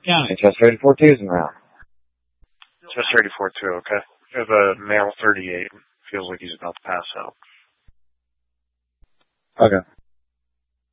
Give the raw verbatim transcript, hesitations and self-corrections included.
County. Chest rated four twos and round. Chest rated four two, okay. We have a male thirty-eight. Feels like he's about to pass out. Okay.